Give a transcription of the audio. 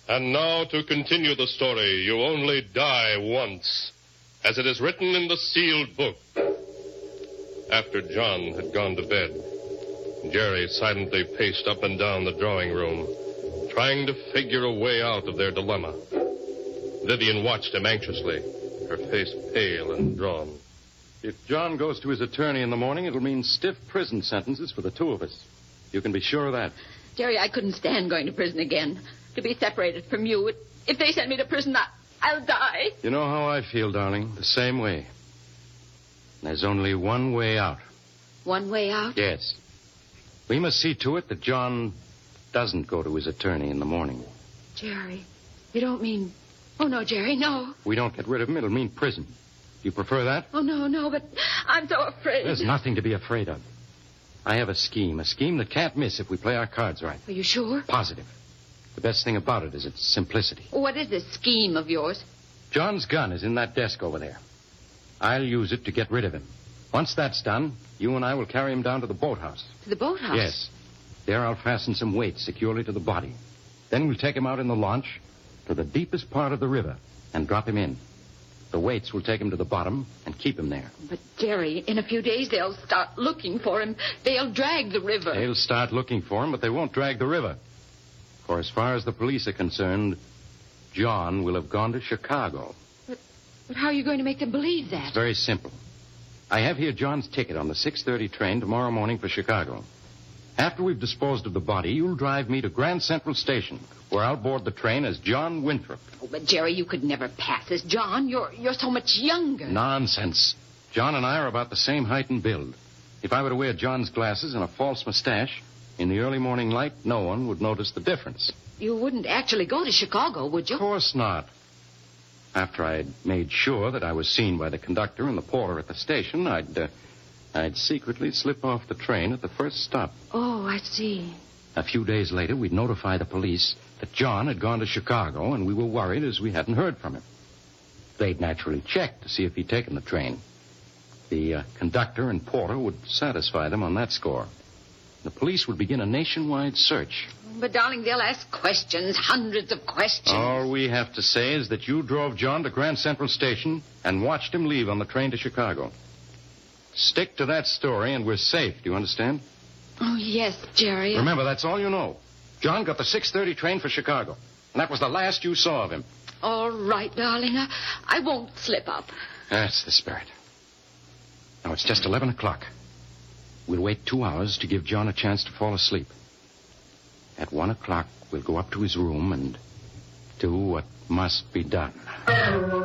And now to continue the story, You Only Die Once, as it is written in the sealed book. After John had gone to bed, Jerry silently paced up and down the drawing room, trying to figure a way out of their dilemma. Vivian watched him anxiously, her face pale and drawn. If John goes to his attorney in the morning, it'll mean stiff prison sentences for the two of us. You can be sure of that. Jerry, I couldn't stand going to prison again. To be separated from you. If they send me to prison, I'll die. You know how I feel, darling. The same way. There's only one way out. One way out? Yes. We must see to it that John doesn't go to his attorney in the morning. Jerry, you don't mean... Oh, no, Jerry, no. We don't get rid of him, it'll mean prison. You prefer that? Oh, no, but I'm so afraid. There's nothing to be afraid of. I have a scheme that can't miss if we play our cards right. Are you sure? Positive. The best thing about it is its simplicity. What is this scheme of yours? John's gun is in that desk over there. I'll use it to get rid of him. Once that's done, you and I will carry him down to the boathouse. To the boathouse? Yes. There I'll fasten some weights securely to the body. Then we'll take him out in the launch to the deepest part of the river and drop him in. The weights will take him to the bottom and keep him there. But, Jerry, in a few days they'll start looking for him. They'll drag the river. They'll start looking for him, but they won't drag the river. For as far as the police are concerned, John will have gone to Chicago. But how are you going to make them believe that? It's very simple. I have here John's ticket on the 6:30 train tomorrow morning for Chicago. After we've disposed of the body, you'll drive me to Grand Central Station, where I'll board the train as John Winthrop. Oh, but, Jerry, you could never pass as John. You're so much younger. Nonsense. John and I are about the same height and build. If I were to wear John's glasses and a false mustache, in the early morning light, no one would notice the difference. You wouldn't actually go to Chicago, would you? Of course not. After I'd made sure that I was seen by the conductor and the porter at the station, I'd secretly slip off the train at the first stop. Oh, I see. A few days later, we'd notify the police that John had gone to Chicago, and we were worried as we hadn't heard from him. They'd naturally check to see if he'd taken the train. The conductor and porter would satisfy them on that score. The police would begin a nationwide search. But, darling, they'll ask questions, hundreds of questions. All we have to say is that you drove John to Grand Central Station and watched him leave on the train to Chicago. Stick to that story and we're safe. Do you understand? Oh, yes, Jerry. Remember, that's all you know. John got the 6:30 train for Chicago. And that was the last you saw of him. All right, darling. I won't slip up. That's the spirit. Now, it's just 11 o'clock. We'll wait 2 hours to give John a chance to fall asleep. At 1 o'clock, we'll go up to his room and do what must be done.